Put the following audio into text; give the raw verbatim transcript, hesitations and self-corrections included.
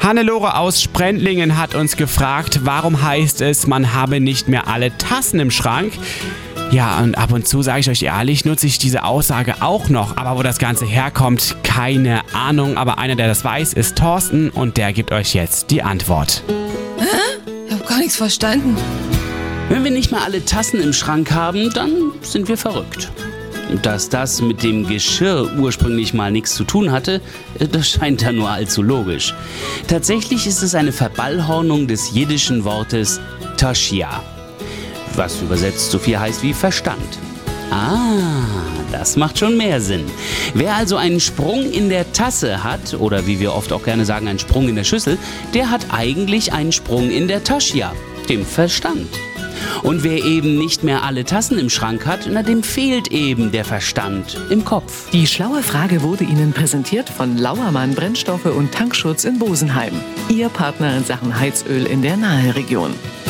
Hannelore aus Sprendlingen hat uns gefragt, warum heißt es, man habe nicht mehr alle Tassen im Schrank? Ja, und ab und zu, sage ich euch ehrlich, nutze ich diese Aussage auch noch. Aber wo das Ganze herkommt, keine Ahnung. Aber einer, der das weiß, ist Thorsten und der gibt euch jetzt die Antwort. Hä? Ich habe gar nichts verstanden. Wenn wir nicht mehr alle Tassen im Schrank haben, dann sind wir verrückt. Dass das mit dem Geschirr ursprünglich mal nichts zu tun hatte, das scheint da nur allzu logisch. Tatsächlich ist es eine Verballhornung des jiddischen Wortes Tashya, was übersetzt so viel heißt wie Verstand. Ah, das macht schon mehr Sinn. Wer also einen Sprung in der Tasse hat, oder wie wir oft auch gerne sagen, einen Sprung in der Schüssel, der hat eigentlich einen Sprung in der Tashya, dem Verstand. Und wer eben nicht mehr alle Tassen im Schrank hat, na, dem fehlt eben der Verstand im Kopf. Die schlaue Frage wurde Ihnen präsentiert von Lauermann Brennstoffe und Tankschutz in Bosenheim. Ihr Partner in Sachen Heizöl in der Naheregion.